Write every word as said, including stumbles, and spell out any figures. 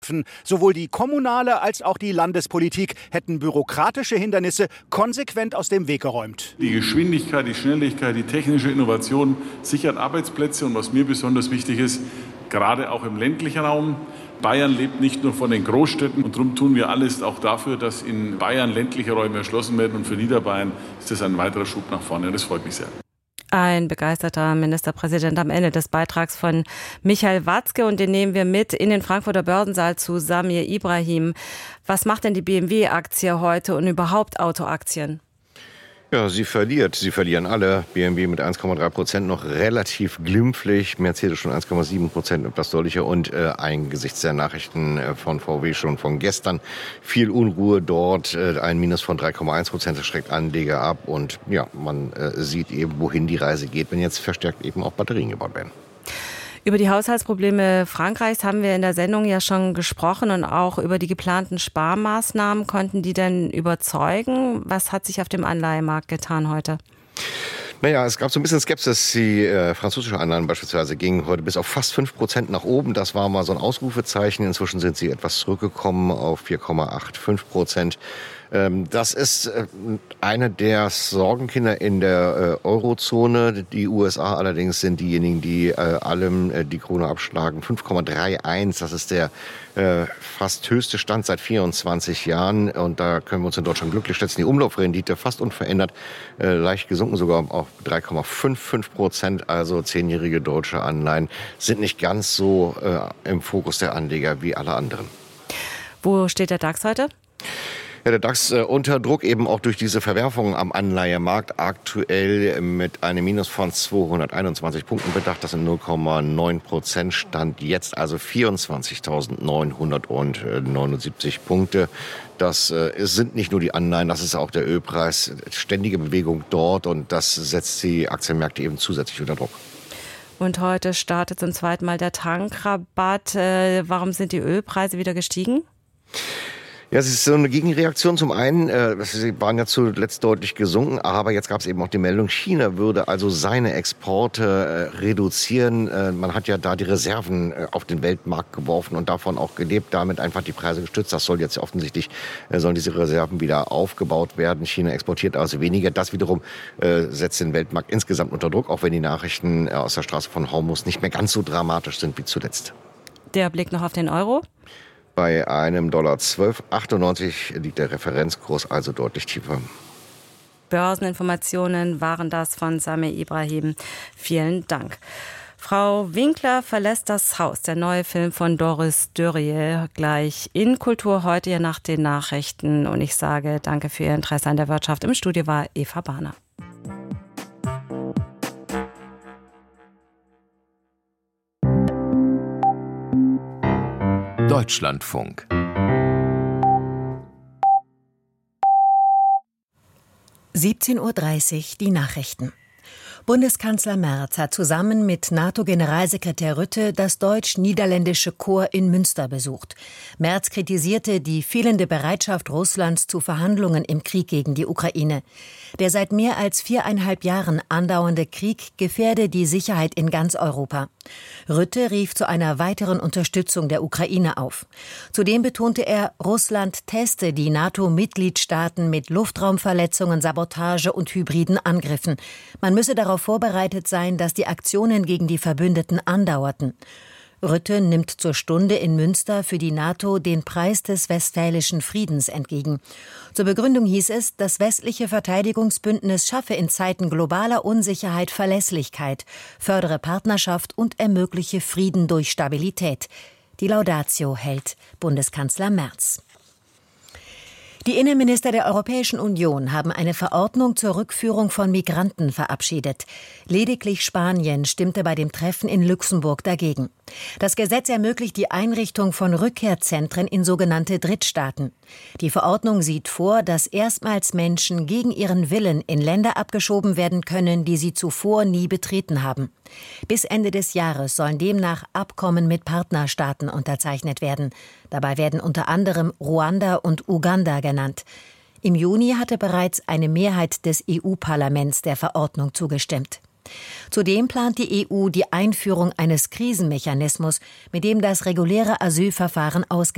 treffen. Sowohl die kommunale als auch die Landespolitik hätten bürokratische Hindernisse konsequent aus dem Weg geräumt. Die Geschwindigkeit, die Schnelligkeit, die technische Innovation sichert Arbeitsplätze. Und was mir besonders wichtig ist, gerade auch im ländlichen Raum, Bayern lebt nicht nur von den Großstädten und darum tun wir alles auch dafür, dass in Bayern ländliche Räume erschlossen werden. Und für Niederbayern ist das ein weiterer Schub nach vorne. Das freut mich sehr. Ein begeisterter Ministerpräsident am Ende des Beitrags von Michael Watzke, und den nehmen wir mit in den Frankfurter Börsensaal zu Samir Ibrahim. Was macht denn die B M W-Aktie heute und überhaupt Autoaktien? Ja, sie verliert. Sie verlieren alle. B M W mit eins Komma drei Prozent noch relativ glimpflich. Mercedes schon eins Komma sieben Prozent, etwas deutlicher. Und äh, angesichts der Nachrichten von V W schon von gestern viel Unruhe dort. Äh, ein Minus von drei Komma eins Prozent, das schreckt Anleger ab. Und ja, man äh, sieht eben, wohin die Reise geht, wenn jetzt verstärkt eben auch Batterien gebaut werden. Über die Haushaltsprobleme Frankreichs haben wir in der Sendung ja schon gesprochen und auch über die geplanten Sparmaßnahmen. Konnten die denn überzeugen? Was hat sich auf dem Anleihemarkt getan heute? Naja, es gab so ein bisschen Skepsis. Die äh, französische Anleihen beispielsweise gingen heute bis auf fast fünf Prozent nach oben. Das war mal so ein Ausrufezeichen. Inzwischen sind sie etwas zurückgekommen auf vier Komma fünfundachtzig Prozent. Das ist eine der Sorgenkinder in der Eurozone. Die U S A allerdings sind diejenigen, die allem die Krone abschlagen. fünf Komma einunddreißig, das ist der fast höchste Stand seit vierundzwanzig Jahren. Und da können wir uns in Deutschland glücklich schätzen. Die Umlaufrendite fast unverändert, leicht gesunken sogar auf drei Komma fünfundfünfzig Prozent. Also zehnjährige deutsche Anleihen sind nicht ganz so im Fokus der Anleger wie alle anderen. Wo steht der DAX heute? Ja, der DAX äh, unter Druck, eben auch durch diese Verwerfungen am Anleihemarkt, aktuell mit einem Minus von zweihunderteinundzwanzig Punkten bedacht. Das sind null Komma neun Prozent, Stand jetzt also vierundzwanzigtausendneunhundertneunundsiebzig Punkte. Das äh, sind nicht nur die Anleihen, das ist auch der Ölpreis. Ständige Bewegung dort, und das setzt die Aktienmärkte eben zusätzlich unter Druck. Und heute startet zum zweiten Mal der Tankrabatt. Äh, warum sind die Ölpreise wieder gestiegen? Ja, es ist so eine Gegenreaktion. Zum einen, äh, sie waren ja zuletzt deutlich gesunken, aber jetzt gab es eben auch die Meldung, China würde also seine Exporte äh, reduzieren. Äh, man hat ja da die Reserven äh, auf den Weltmarkt geworfen und davon auch gelebt, damit einfach die Preise gestützt. Das soll jetzt offensichtlich, äh, sollen diese Reserven wieder aufgebaut werden. China exportiert also weniger. Das wiederum äh, setzt den Weltmarkt insgesamt unter Druck, auch wenn die Nachrichten äh, aus der Straße von Hormuz nicht mehr ganz so dramatisch sind wie zuletzt. Der Blick noch auf den Euro. Bei einem Dollar zwölf Komma achtundneunzig liegt der Referenzkurs also deutlich tiefer. Börseninformationen waren das von Samir Ibrahim. Vielen Dank. Frau Winkler verlässt das Haus. Der neue Film von Doris Dörrie gleich in Kultur heute, ja nach den Nachrichten. Und ich sage danke für Ihr Interesse an der Wirtschaft. Im Studio war Eva Bahner. Deutschlandfunk. siebzehn Uhr dreißig, die Nachrichten. Bundeskanzler Merz hat zusammen mit NATO-Generalsekretär Rutte das deutsch-niederländische Korps in Münster besucht. Merz kritisierte die fehlende Bereitschaft Russlands zu Verhandlungen im Krieg gegen die Ukraine. Der seit mehr als viereinhalb Jahren andauernde Krieg gefährde die Sicherheit in ganz Europa. Rutte rief zu einer weiteren Unterstützung der Ukraine auf. Zudem betonte er, Russland teste die NATO-Mitgliedstaaten mit Luftraumverletzungen, Sabotage und hybriden Angriffen. Man müsse darauf vorbereitet sein, dass die Aktionen gegen die Verbündeten andauerten. Rutte nimmt zur Stunde in Münster für die NATO den Preis des Westfälischen Friedens entgegen. Zur Begründung hieß es, das westliche Verteidigungsbündnis schaffe in Zeiten globaler Unsicherheit Verlässlichkeit, fördere Partnerschaft und ermögliche Frieden durch Stabilität. Die Laudatio hält Bundeskanzler Merz. Die Innenminister der Europäischen Union haben eine Verordnung zur Rückführung von Migranten verabschiedet. Lediglich Spanien stimmte bei dem Treffen in Luxemburg dagegen. Das Gesetz ermöglicht die Einrichtung von Rückkehrzentren in sogenannte Drittstaaten. Die Verordnung sieht vor, dass erstmals Menschen gegen ihren Willen in Länder abgeschoben werden können, die sie zuvor nie betreten haben. Bis Ende des Jahres sollen demnach Abkommen mit Partnerstaaten unterzeichnet werden. Dabei werden unter anderem Ruanda und Uganda genannt. Im Juni hatte bereits eine Mehrheit des E U-Parlaments der Verordnung zugestimmt. Zudem plant die E U die Einführung eines Krisenmechanismus, mit dem das reguläre Asylverfahren ausgesetzt